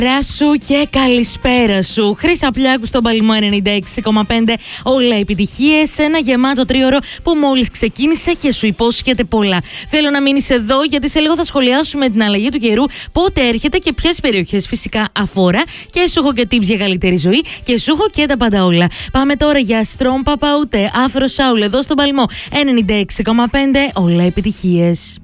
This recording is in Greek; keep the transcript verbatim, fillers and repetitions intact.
Γεια σου και καλησπέρα σου. Χρύσα Πλιάκου στον Παλαιμό ενενήντα έξι κόμμα πέντε. Όλα επιτυχίες. Ένα γεμάτο τρίωρο που μόλις ξεκίνησε και σου υπόσχεται πολλά. Θέλω να μείνεις εδώ γιατί σε λίγο θα σχολιάσουμε την αλλαγή του καιρού. Πότε έρχεται και ποιες περιοχές φυσικά αφορά. Και σου έχω και tips για καλύτερη ζωή. Και σου έχω και τα πάντα όλα. Πάμε τώρα για Στρομ Παπαούτε, Άφρο Σάουλ εδώ στον Παλαιμό ενενήντα έξι κόμμα πέντε. Όλα επιτυχίες.